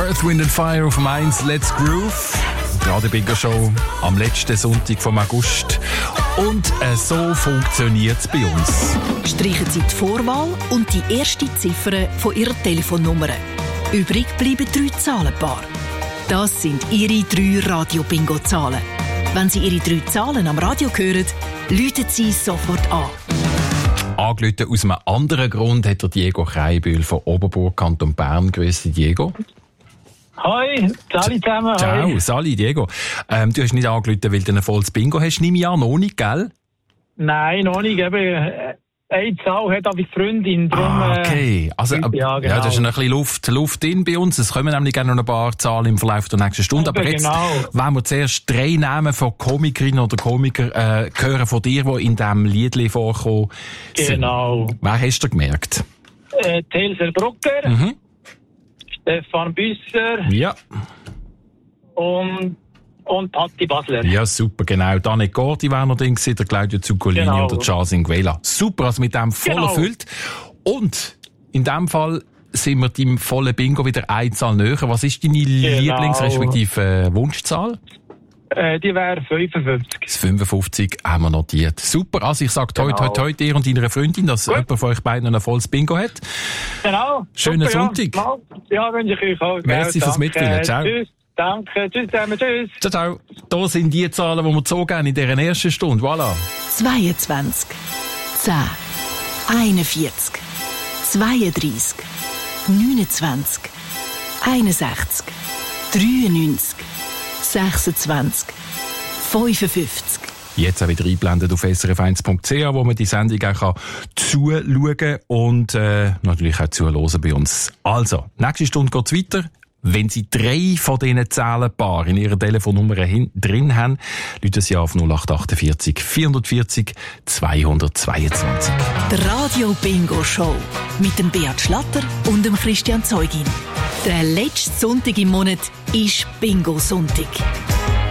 Earth, Wind and Fire auf dem 1, Let's Groove. Die Radio Bingo Show am letzten Sonntag vom August. Und so funktioniert es bei uns. Streichen Sie die Vorwahl und die erste Ziffer von Ihrer Telefonnummer. Übrig bleiben 3 Zahlenpaare. Das sind Ihre 3 Radio-Bingo-Zahlen. Wenn Sie Ihre 3 Zahlen am Radio hören, läuten Sie sofort an. Angerufen aus einem anderen Grund hat der Diego Kreibühl von Oberburg, Kanton Bern. Grüß dich, Diego. Hoi, Sali zusammen. Ciao, Sali, Diego. Du hast nicht angerufen, weil du ein volles Bingo hast. Nehme ich an, noch nicht, gell? Nein, noch nicht. Eine Zahl hat aber Freundin. Drum, okay. Also, ja, genau. Ja, da ist noch ein bisschen Luft drin bei uns. Es kommen nämlich gerne noch ein paar Zahlen im Verlauf der nächsten Stunde. Aber jetzt wollen wir zuerst 3 Namen von Komikerinnen oder Komikern hören von dir, die in diesem Liedli vorkommen. Genau. Wer hast du gemerkt? Thelser Brucker, Stefan Büsser ja. und Patti Basler. Ja, super, genau. Danik Gordi wäre noch drin gewesen, der Claudio Zuccolini oder Charles Inguela. Super, also mit dem voll erfüllt. Und in dem Fall sind wir deinem vollen Bingo wieder eine Zahl näher. Was ist deine Lieblings-, respektive Wunschzahl? Die wäre 55. Das 55 haben wir notiert. Super, also ich sage toi dir und deiner Freundin, dass jemand von euch beiden ein volles Bingo hat. Genau. Schönen Sonntag. Ja, wünsche ich euch auch. Merci fürs Mitspielen. Ciao. Tschüss. Danke. Tschüss zusammen. Tschüss. Ciao, ciao. Da sind die Zahlen, die wir gezogen haben in dieser ersten Stunde. Voilà. 22, 10, 41, 32, 29, 61, 93, 26, 55. Jetzt auch wieder eingeblendet auf srf1.ch, wo man die Sendung auch zuschauen kann und natürlich auch zuhören bei uns. Also, nächste Stunde geht es weiter. Wenn Sie 3 von diesen Zahlenpaaren in Ihrer Telefonnummer drin haben, rufen Sie auf 0848 440 222. Die Radio Bingo Show mit dem Beat Schlatter und dem Christian Zeugin. Der letzte Sonntag im Monat ist Bingo-Sonntag.